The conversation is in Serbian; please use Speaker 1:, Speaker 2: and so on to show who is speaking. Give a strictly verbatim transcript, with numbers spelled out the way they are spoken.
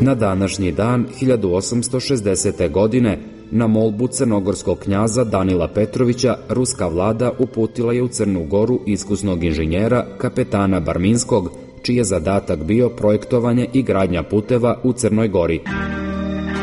Speaker 1: Na današnji dan hiljadu osamsto šezdesete. godine, na molbu crnogorskog knjaza Danila Petrovića, ruska vlada uputila je u Crnu Goru iskusnog inženjera kapetana Barminskog, čiji je zadatak bio projektovanje i gradnja puteva u Crnoj Gori.